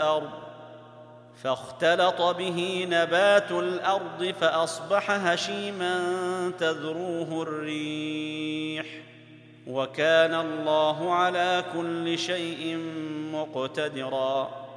الأرض فاختلط به نبات الأرض فأصبح هشيما تذروه الريح وكان الله على كل شيء مقتدرا